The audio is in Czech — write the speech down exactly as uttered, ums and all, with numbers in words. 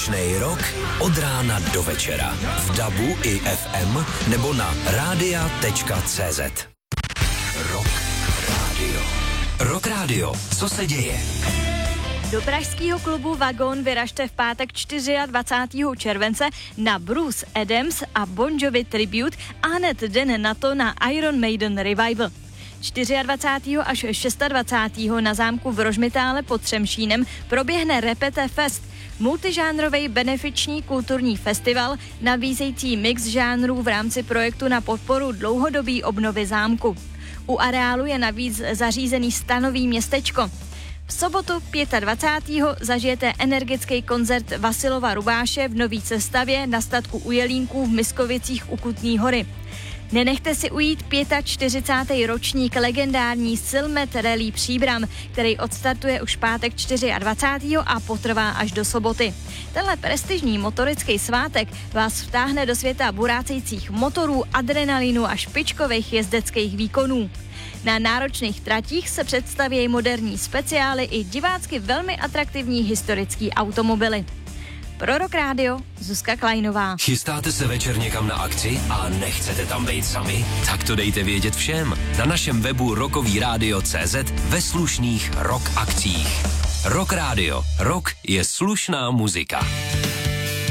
Slušnej rok od rána do večera. V dabu i ef em nebo na rádia tečka cé zet. Rock Radio. Rock Radio. Co se děje? Do pražského klubu Vagon vyražte v pátek dvacátého čtvrtého července na Bruce Adams a Bon Jovi Tribute a hned den na to na Iron Maiden Revival. dvacátého čtvrtého až dvacátého šestého na zámku v Rožmitále pod Třemšínem proběhne Repete Fest, multižánrový benefiční kulturní festival nabízející mix žánrů v rámci projektu na podporu dlouhodobé obnovy zámku. U areálu je navíc zařízený stanový městečko. V sobotu dvacátého pátého zažijete energický koncert Vasilova Rubáše v Nový Cestavě na statku u Jelínků v Miskovicích u Kutný Hory. Nenechte si ujít čtyřicátý pátý ročník legendární Silmet Rally Příbram, který odstartuje už pátek dvacátého čtvrtého a potrvá až do soboty. Tenhle prestižní motorický svátek vás vtáhne do světa burácejících motorů, adrenalinu a špičkových jezdeckých výkonů. Na náročných tratích se představí moderní speciály i divácky velmi atraktivní historický automobily. Pro Rock Radio Zuzka Kleinová. Chystáte se večer někam na akci a nechcete tam být sami? Tak to dejte vědět všem na našem webu rockový rádio tečka cé zet ve slušných rock akcích. Rock Radio. Rock je slušná muzika.